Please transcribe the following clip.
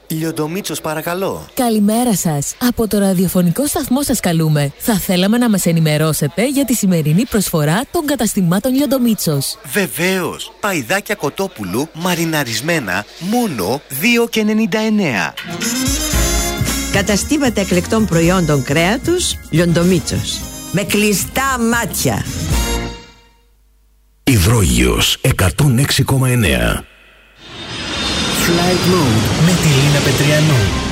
Λιοντομίτσος, παρακαλώ. Καλημέρα σας. Από το ραδιοφωνικό σταθμό σας καλούμε. Θα θέλαμε να μας ενημερώσετε για τη σημερινή προσφορά των καταστημάτων Λιοντομίτσος. Βεβαίως. Παϊδάκια κοτόπουλου μαριναρισμένα μόνο 2,99. Καταστήματα εκλεκτών προϊόντων κρέατος Λιοντομίτσος. Με κλειστά μάτια. Υδρόγειος 106,9. Flight Mode με τη Λίνα Πετριανού.